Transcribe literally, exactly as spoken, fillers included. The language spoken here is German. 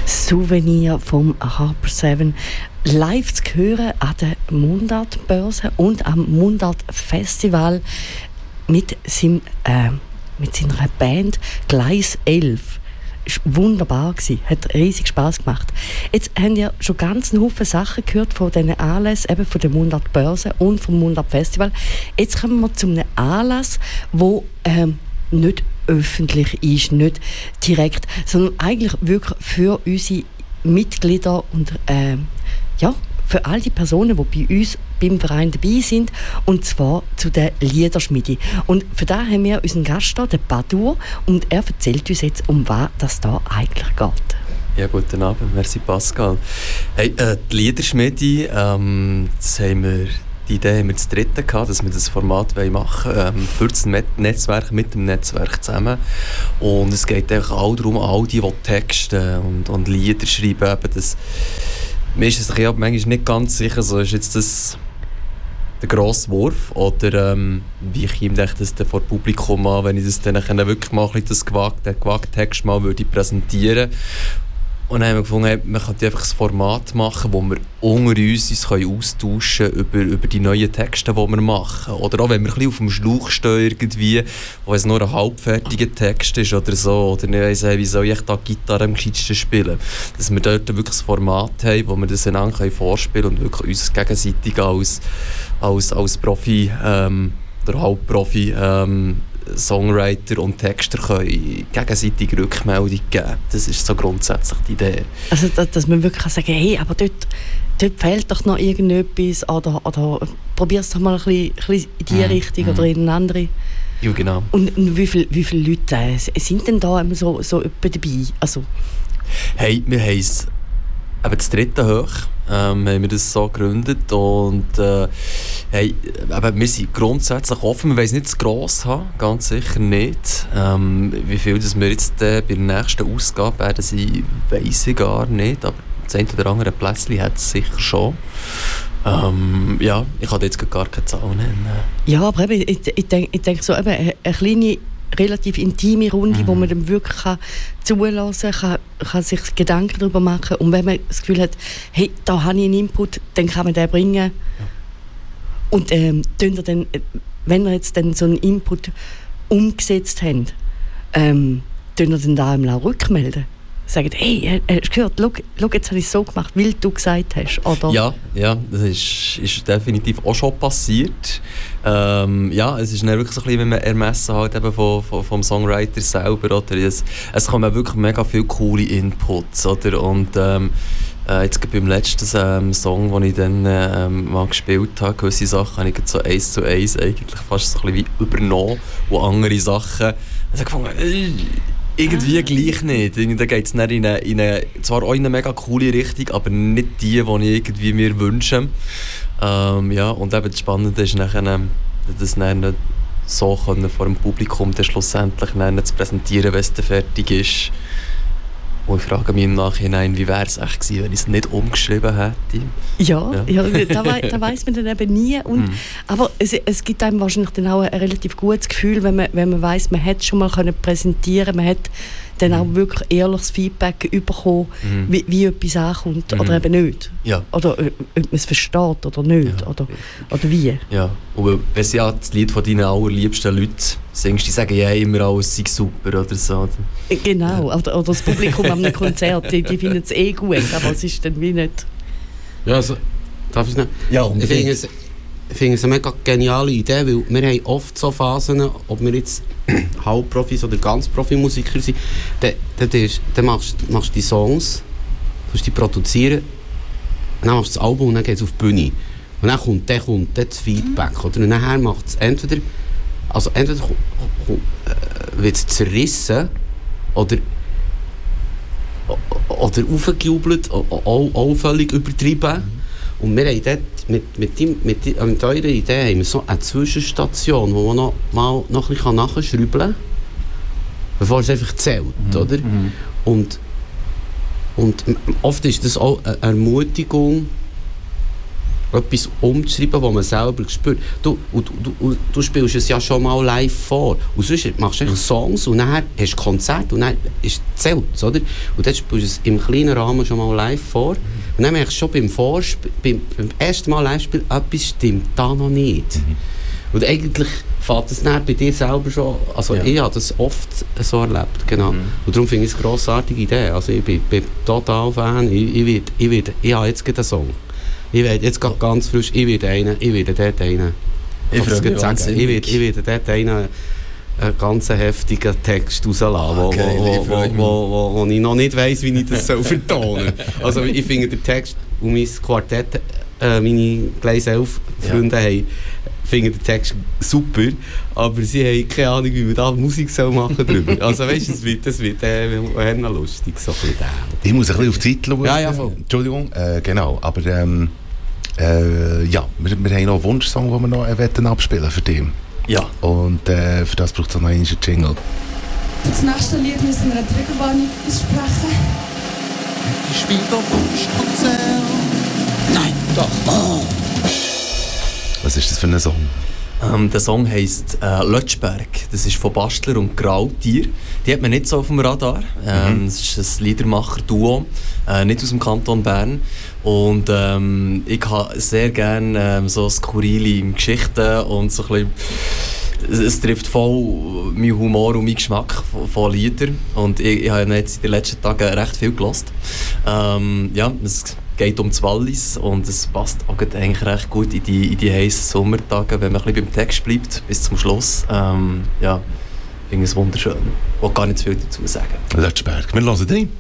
Souvenir vom Harper Seven live zu hören an der Mundart-Börse und am Mundart-Festival mit, seinem, äh, mit seiner Band Gleis elf. Es war wunderbar, hat riesig Spass gemacht. Jetzt haben wir schon ganz einen Haufen Sachen gehört von diesen Anlässen, eben von der Mundart-Börse und vom Mundart-Festival. Jetzt kommen wir zu einem Anlass, wo ähm, nicht öffentlich ist, nicht direkt, sondern eigentlich wirklich für unsere Mitglieder und äh, ja, für all die Personen, die bei uns beim Verein dabei sind, und zwar zu der Liederschmiede. Und für das haben wir unseren Gast hier, den Badur, und er erzählt uns jetzt, um was das da eigentlich geht. Ja, guten Abend, merci Pascal. Hey, äh, die Liederschmiede, ähm, das haben wir, die Idee haben wir das dritte gehabt, dass wir das Format machen wollen, ähm, für das Netzwerk, mit dem Netzwerk zusammen. Und es geht eigentlich all darum, all die, die Texte und, und Lieder schreiben, eben das. Mir ist es manchmal nicht ganz sicher, so ist jetzt das der grosse Wurf oder ähm, wie käme ich das dann vor Publikum an, wenn ich das dann wirklich mal ein das gewagte, gewagte Text mal würde präsentieren. Und dann haben wir gefunden, man könnte einfach ein Format machen, wo wir unter uns, uns können austauschen können über, über die neuen Texte, die wir machen. Oder auch wenn wir ein bisschen auf dem Schlauch stehen, irgendwie, wo es nur ein halbfertiger Text ist oder so. Oder nicht weiss, wie soll ich da Gitarre am gescheitsten spielen. Dass wir dort wirklich ein Format haben, wo wir das einander vorspielen können und wirklich uns gegenseitig als, als, als Profi ähm, oder Halbprofi ähm, Songwriter und Texter können gegenseitig Rückmeldung geben. Das ist so grundsätzlich die Idee. Also, dass, dass man wirklich sagen kann, hey, aber dort, dort fehlt doch noch irgendetwas oder, oder probier es doch mal ein bisschen, ein bisschen in diese mm, Richtung mm. oder in eine andere. Ja, genau. Und, und wie, viel, wie viele Leute äh, sind denn da so, so dabei? Also. Hey, wir haben es eben das dritte hoch. Ähm, haben wir das so gegründet und äh, hey, eben, wir sind grundsätzlich offen, wir wollen es nicht zu gross haben, ganz sicher nicht. Ähm, wie viel das wir jetzt äh, bei der nächsten Ausgabe werden sein, weiss ich gar nicht, aber das eine oder andere Plätzchen hat es sicher schon. Ähm, ja, ich kann jetzt gar keine Zahl nennen. Ja, aber eben, ich, ich denke ich denk so, eben, eine kleine, relativ intime Runde, mhm. wo man dann wirklich kann zulassen kann, kann sich Gedanken darüber machen. Und wenn man das Gefühl hat, hey, da habe ich einen Input, dann kann man den bringen. Ja. Und ähm, dann, wenn ihr jetzt dann so einen Input umgesetzt habt, ähm, dann dann da einmal auch rückmelden. Sagen, hey, hast du gehört, schau, schau, jetzt habe ich es so gemacht, weil du gesagt hast, oder? Ja, ja, das ist, ist definitiv auch schon passiert. Ähm, ja, es ist nicht wirklich so ein bisschen, wenn man ermessen halt eben vom, vom Songwriter selber, oder? Es, es kommen wirklich mega viele coole Inputs, oder? Und ähm, äh, jetzt beim letzten ähm, Song, den ich dann ähm, mal gespielt habe, gewisse Sachen habe ich so eins zu eins eigentlich fast so ein bisschen wie übernommen, und andere Sachen, also gefunden, äh, irgendwie ah. gleich nicht. Da geht es in eine, in eine, zwar auch in eine mega coole Richtung, aber nicht die, die ich irgendwie mir wünsche. Ähm, ja, und eben das Spannende ist, nachher, das dann so können vor dem Publikum dann schlussendlich dann zu präsentieren, wenn es dann fertig ist. Und ich frage mich im Nachhinein, wie wäre es echt gewesen, wenn ich es nicht umgeschrieben hätte. Ja, ja. ja da, wei- da weiss man dann eben nie. Und, mm. Aber es, es gibt einem wahrscheinlich dann auch ein relativ gutes Gefühl, wenn man, wenn man weiss, man hätte es schon mal können präsentieren, man hat dann auch wirklich ehrliches Feedback bekommen, mm. wie, wie etwas ankommt mm. oder eben nicht. Ja. Oder ob man es versteht oder nicht. Ja. Oder, oder wie. Ja, und wenn sie ja das Lied von deinen allerliebsten Leuten singst, die sagen ja immer, alles sei super oder so. Genau, ja. oder, oder das Publikum an einem Konzert, die, die finden es eh gut, aber es ist dann wie nicht... Ja, also, darf ich es nicht? Ja, ich finde es, ich finde es eine mega geniale Idee, weil wir haben oft so Phasen, ob wir jetzt Halbprofis oder ganz Profimusiker sind, dann, dann, dann machst du machst die Songs, du die produzieren, dann machst du das Album und dann geht es auf die Bühne. Und dann kommt, dann kommt dann das Feedback. Oder? Und nachher macht es entweder, also entweder äh, wird es zerrissen oder oder aufgejubelt, auch, auch völlig übertrieben. Mhm. Und wir haben dort mit, mit, die, mit, die, mit eurer Idee haben wir so eine Zwischenstation, wo man noch mal noch ein bisschen nachschrauben kann, bevor es einfach zählt. Mhm. Oder? Mhm. Und, und oft ist das auch eine Ermutigung, etwas umzuschreiben, das man selber spürt. Du, du, du, du spielst es ja schon mal live vor. Und sonst machst du einfach Songs und dann hast du Konzert und dann ist es Zelt, oder? Und dann spielst du es im kleinen Rahmen schon mal live vor. Und dann merkst du schon beim Vorspiel, beim, beim ersten Mal Live-Spiel, etwas stimmt da noch nicht. Mhm. Und eigentlich fängt es dann bei dir selber schon, also ja. Ich habe das oft so erlebt, genau. Mhm. Und darum finde ich es eine grossartige Idee. Also ich bin, bin total Fan, ich, ich, werd, ich, werd, ich habe jetzt gerade einen Song. Ich werde jetzt gerade ganz frisch, ich werde einen, ich werde dort einen. Ich werde ich werde dort einen, einen ganz heftigen Text rauslassen, wo, okay, wo, wo, wo, wo, wo ich noch nicht weiss, wie ich das soll vertonen soll. Also ich finde den Text und mein Quartett, äh, meine Gleis elf Freunde ja. haben, finden den Text super, aber sie haben keine Ahnung, wie man da Musik soll machen drüber. Also weißt du, das wird, das wird äh, lustig. So ich muss ein bisschen auf die Zeit schauen. Ja, ja, voll. Entschuldigung, äh, genau, aber ähm, äh, ja, wir, wir haben noch einen Wunschsong, den wir noch äh, abspielen für dich. Ja. Und äh, für das braucht es noch einen Jingle. Für das nächste Lied müssen wir eine Triggerwarnung aussprechen. Ich spiele doch Wunschkonzert. Nein, doch. Oh. Was ist das für ein Song? Ähm, der Song heisst äh, «Lötschberg». Das ist von Bastler und Grautier. Die hat man nicht so auf dem Radar. Ähm, mhm. Es ist ein Liedermacher-Duo, äh, nicht aus dem Kanton Bern. Und ähm, ich habe sehr gerne ähm, so skurrile Geschichten und so ein bisschen, es trifft voll meinen Humor und meinen Geschmack von, von Liedern. Und ich, ich habe jetzt in den letzten Tagen recht viel gehört. Ähm, ja, es geht um das Wallis und es passt auch eigentlich recht gut in die, in die heißen Sommertage, wenn man ein bisschen beim Text bleibt bis zum Schluss. Ähm, ja, ich finde es wunderschön. Ich will gar nicht zu viel dazu sagen. Lötschberg, wir hören dich.